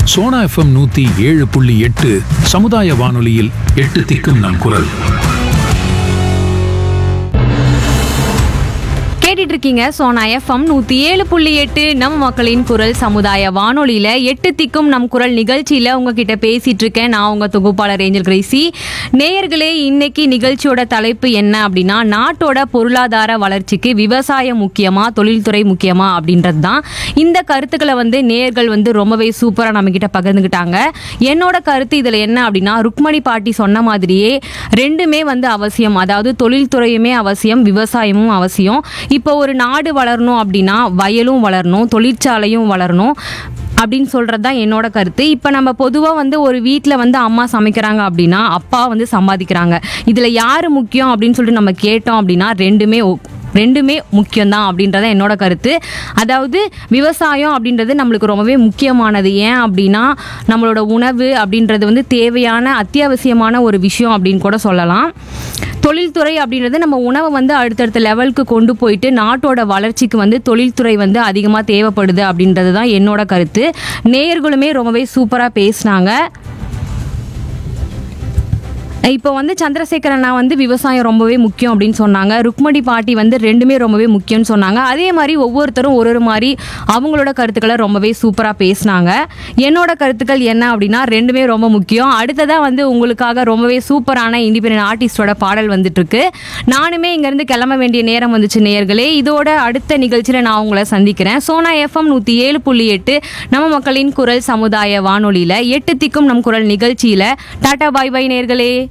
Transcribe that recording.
Sona FM 107.8 சமுதாய வானொலியில் 8 திக்கும் நம் குரல். கேட்டுட்டு இருக்கீங்க சோனா எஃப்எம் 107.8 நம்ம மக்களின் குரல் சமுதாய வானொலியில 8 திக்கும் நம் குரல் நிகழ்ச்சியில உங்ககிட்ட பேசிட்டு இருக்கேன். நான் உங்க தொகுப்பாளர் ஏஞ்சல் கிரேசி. நேயர்களே, இன்னைக்கு நிகழ்ச்சியோட தலைப்பு என்ன அப்படின்னா, நாட்டோட பொருளாதார வளர்ச்சிக்கு விவசாயம் முக்கியமா தொழில்துறை முக்கியமா அப்படின்றது தான். இந்த கருத்துக்களை நேயர்கள் ரொம்பவே சூப்பரா நம்ம கிட்ட பகிர்ந்துக்கிட்டாங்க. என்னோட கருத்து இதுல என்ன அப்படின்னா, ருக்மணி பாட்டி சொன்ன மாதிரியே ரெண்டுமே அவசியம். அதாவது தொழில்துறையுமே அவசியம், விவசாயமும் அவசியம். இப்போ ஒரு நாடு வளரணும் அப்படின்னா வயலும் வளரணும், தொழிற்சாலையும் வளரணும் அப்படின்னு சொல்கிறது தான் என்னோட கருத்து. இப்போ நம்ம பொதுவாக ஒரு வீட்டில் அம்மா சமைக்கிறாங்க அப்படின்னா அப்பா சம்பாதிக்கிறாங்க. இதில் யார் முக்கியம் அப்படின்னு சொல்லிட்டு நம்ம கேட்டோம் அப்படின்னா ரெண்டுமே முக்கியம்தான் அப்படின்றத என்னோட கருத்து. அதாவது விவசாயம் அப்படின்றது நம்மளுக்கு ரொம்பவே முக்கியமானது. ஏன் அப்படின்னா நம்மளோட உணவு அப்படின்றது தேவையான அத்தியாவசியமான ஒரு விஷயம் அப்படின்னு கூட சொல்லலாம். தொழில்துறை அப்படின்றது நம்ம உணவை அடுத்தடுத்த லெவலுக்கு கொண்டு போயிட்டு நாட்டோட வளர்ச்சிக்கு தொழில்துறை அதிகமாக தேவைப்படுது அப்படின்றது தான் என்னோட கருத்து. நேயர்களுமே ரொம்பவே சூப்பராக பேசினாங்க. இப்போ சந்திரசேகர் அண்ணா விவசாயம் ரொம்பவே முக்கியம் அப்படின்னு சொன்னாங்க. ருக்மணி பாட்டி ரெண்டுமே ரொம்பவே முக்கியம்னு சொன்னாங்க. அதே மாதிரி ஒவ்வொருத்தரும் ஒரு மாதிரி அவங்களோட கருத்துக்களை ரொம்பவே சூப்பராக பேசினாங்க. என்னோட கருத்துக்கள் என்ன அப்படின்னா ரெண்டுமே ரொம்ப முக்கியம். அடுத்ததாக உங்களுக்காக ரொம்பவே சூப்பரான இண்டிபெண்டன்ட் ஆர்டிஸ்டோட பாடல் வந்துட்டுருக்கு. நானுமே இங்கேருந்து கிளம்ப வேண்டிய நேரம் வந்துச்சு நேயர்களே. இதோட அடுத்த நிகழ்ச்சியில் நான் உங்களை சந்திக்கிறேன். சோனா எஃப்எம் 107.8 நம்ம மக்களின் குரல் சமுதாய வானொலியில் 8 திக்கும் நம் குரல் நிகழ்ச்சியில் டாடா பாய் பாய் நேயர்களே.